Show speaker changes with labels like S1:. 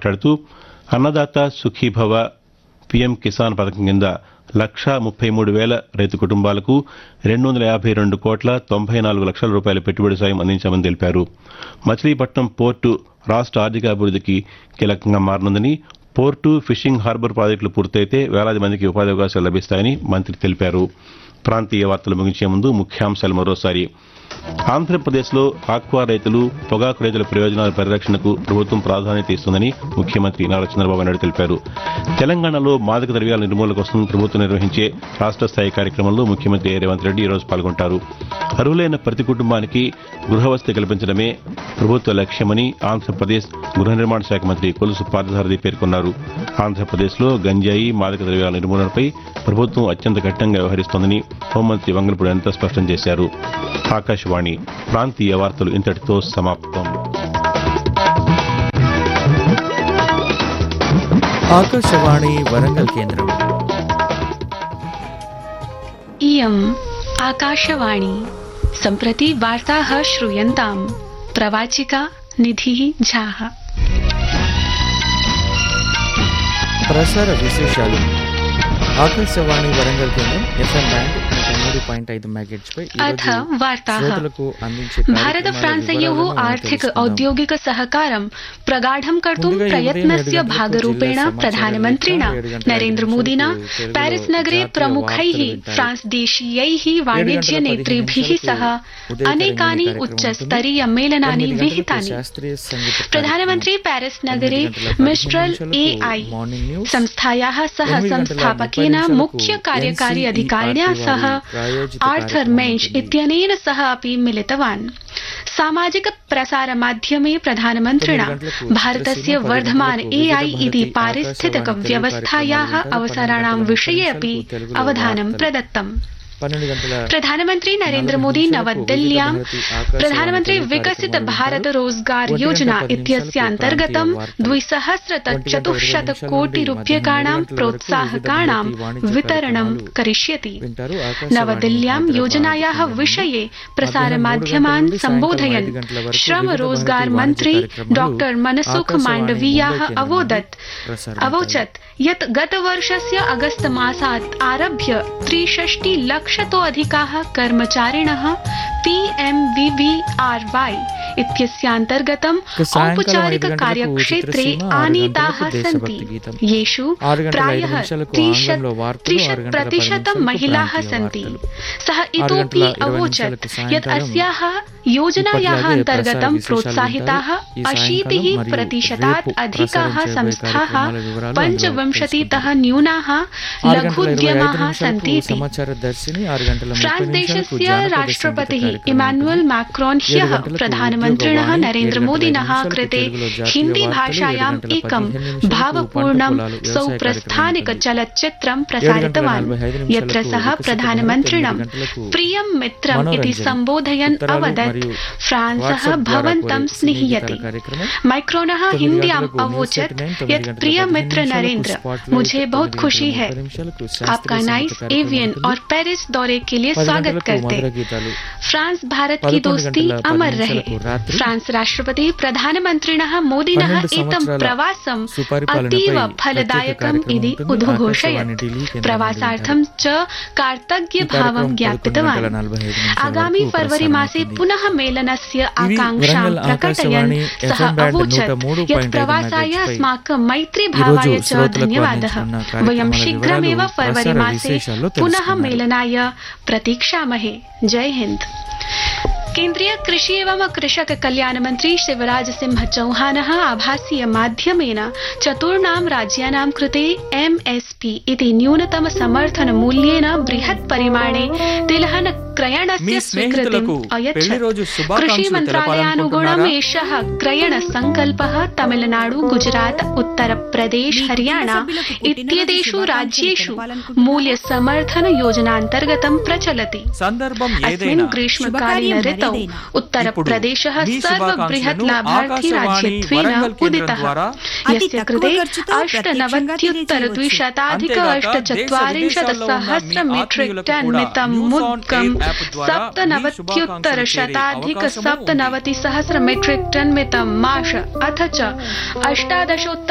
S1: మాట్లాడుతూ అన్నదాత సుఖీభవ పీఎం కిసాన్ పథకం కింద 1,33,000 రైతు కుటుంబాలకు 252,94 లక్షల రూపాయల పెట్టుబడి సాయం అందించామని తెలిపారు. మచిలీపట్నం పోర్టు రాష్ట్ర ఆర్థికాభివృద్ధికి కీలకంగా మారనుందని, పోర్టు ఫిషింగ్ హార్బర్ ప్రాజెక్టులు పూర్తయితే వేలాది మందికి ఉపాధి అవకాశాలు లభిస్తాయని మంత్రి తెలిపారు. ప్రాంతీయ వార్తలు ముగించే ముందు ముఖ్యాంశాలు మరోసారి. ఆంధ్రప్రదేశ్లో ఆక్వా రైతులు, పొగాకు రైతుల ప్రయోజనాల పరిరక్షణకు ప్రభుత్వం ప్రాధాన్యత ఇస్తుందని ముఖ్యమంత్రి నారా చంద్రబాబు నాయుడు తెలిపారు. తెలంగాణలో మాదక ద్రవ్యాల నిర్మూలన కోసం ప్రభుత్వం నిర్వహించే రాష్ట్ర స్థాయి కార్యక్రమంలో ముఖ్యమంత్రి రేవంత్ రెడ్డి ఈరోజు పాల్గొంటారు. అర్హులైన ప్రతి కుటుంబానికి గృహవసతి కల్పించడమే ప్రభుత్వ లక్ష్యమని ఆంధ్రప్రదేశ్ గృహ నిర్మాణ శాఖ మంత్రి కొలుసు పార్థసారథి పేర్కొన్నారు. ఆంధ్రప్రదేశ్లో గంజాయి, మాదక ద్రవ్యాల నిర్మూలనపై ప్రభుత్వం అత్యంత కఠినంగా వ్యవహరిస్తోందని హోంమంత్రి వంగలపూడి అనిత స్పష్టం చేశారు. ఆకాశవాణి ప్రాంతీయ వార్తలు ఇంతటితో సమాప్తం.
S2: ఆకాశవాణి వరంగల్ కేంద్రం.
S3: इयम् आकाशवाणी सम्प्रति वार्ताः श्रूयन्ताम्. प्रवाचिका निधिः झाः.
S2: ప్రసార విశేషాలు. ఆకాశవాణి వరంగల్ కేంద్రం FM బ్యాండ్ 3.5 మెగాహెర్ట్జ్ పై
S3: अथ वार्ताः. भारत फ्रांसयोः आर्थिक औद्योगिक सहकारं प्रगाढं कर्तुं प्रयत्नस्य भागरूपेण प्रधानमन्त्रिणा नरेन्द्र मोदिना पेरिस नगरे प्रमुखैः फ्रांस देशीयैः वाणिज्य नेतृभिः सह अनेकानि उच्चस्तरीय मेलनानि विहितानि. प्रधानमन्त्री पेरिस नगरे मिस्ट्रल AI संस्थायाः सह संस्थापकेन मुख्य कार्यकारी अधिकारिणा सह आर्थर मेंच इत्यनेन सह अपि मिलितवान्. सामाजिक प्रसार माध्यमे प्रधानमन्त्रिणा भारतस्य वर्धमान AI इति पारिस्थितिक व्यवस्थायाः अवसराणां विषये अपि अवधानं प्रदत्तम्. प्रधानमंत्री नरेन्द्र मोदी नवदिल्ल्यां प्रधानमंत्री विकसित भारत रोजगार योजना इत्यस्यान्तर्गतं 2,400 कोटि रूप्यकाणां प्रोत्साहकाणां वितरणं करिष्यति. नवदिल्ल्यां योजनायाः विषये प्रसारमाध्यमान् सम्बोधयन् श्रम रोजगार मन्त्री डॉक्टर मनसुख मांडवीयाः अवोचत् यत् गतवर्षस्य अगस्त मासात् आरभ्य 63 लक्षतो अधिकाः कर्मचारिणः PMVVRY इत्यस्यान्तर्गतं औपचारिक कार्यक्षेत्रे आनीताः सन्ति, येषु प्रायः 30% महिलाः सन्ति. सः इतोपि अवोचत् यत् अस्याः योजनायाः अन्तर्गतं प्रोत्साहिताः 80% अधिकाः संस्थाः 25तः न्यूनाः लघुद्यमाः सन्ति. फ्रांस देशस्य राष्ट्रपतिः इमानुएल मैक्रोन् ह्यः प्रधानमन्त्रिणः नरेन्द्र मोदिनः कृते हिन्दी भाषायाम् एकं भावपूर्णं सौप्रस्थानिक चलच्चित्रं प्रसारितवान्, यत्र सः प्रधानमन्त्रिणं प्रियं मित्रम् इति सम्बोधयन् अवदत् फ्रांसः भवन्तं स्निह्यति. मैक्रोनः हिन्द्याम् अवोचत् यत् प्रिय मित्र नरेन्द्र, मुझे बहुत खुशी है, आपका नाइस एवियन और पेरिस दौरे के लिए स्वागत करते. फ्रांस भारत की दोस्ती अमर रहे. फ्रांस राष्ट्रपति प्रधानमन्त्रिणः मोदिनः एतं प्रवासम् अतीव फलदायकम् इति उद्घोषयत्. प्रवासार्थं च कार्तज्ञभावं ज्ञापितवान्. आगामि फरवरी मासे पुनः मेलनस्य आकाङ्क्षां प्रकटयन् सः अवोचत् यत् प्रवासाय अस्माकं मैत्रीभावाय च धन्यवादः. वयं शीघ्रमेव फरवरी मासे पुनः मेलनाय प्रतीक्षामहे. जय हिंद. केन्द्रीय कृषि एवं कृषक कल्याण मंत्री शिवराज सिंह चौहानः आभासीय माध्यमेन चतुर्णां राज्यानां कृते MSP इति न्यूनतम समर्थन मूल्येन बृहत् परिमाणे तिलहन क्रयणस्य स्वीकृतिम् अयच्छत्. कृषि मन्त्रालयानुगुणम् एषः क्रयण संकल्पः तमिलनाडु, गुजरात, उत्तर प्रदेश, हरियाणा इत्येतेषु राज्येषु मूल्य समर्थन योजनान्तर्गतं प्रचलति. अस्मिन् ग्रीष्मकालीन ऋतौ उत्तर प्रदेशः सर्वबृहत् लाभार्थी राज्यत्वेन उदितः, यस्य कृते 98,248 मेट्रिक टन मितं मुद्गं 97,197 मेट्रिक टन मितं माश अथ च 18,000